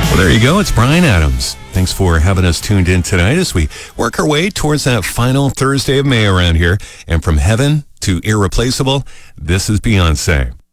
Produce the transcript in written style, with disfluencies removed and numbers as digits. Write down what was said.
Well, there you go. It's Bryan Adams. Thanks for having us tuned in tonight as we work our way towards that final Thursday of May around here. And from heaven to irreplaceable, this is Beyonce.